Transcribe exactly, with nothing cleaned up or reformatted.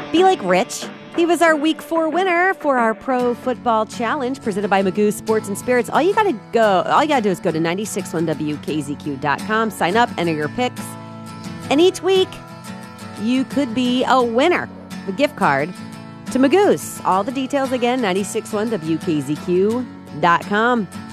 Be like Rich. He was our week four winner for our Pro Football Challenge presented by Magoo Sports and Spirits. All you gotta go, all you gotta do is go to nine six one W K Z Q dot com, sign up, enter your picks, and each week you could be a winner of a gift card to Magoo's. All the details again, nine six one W K Z Q dot com.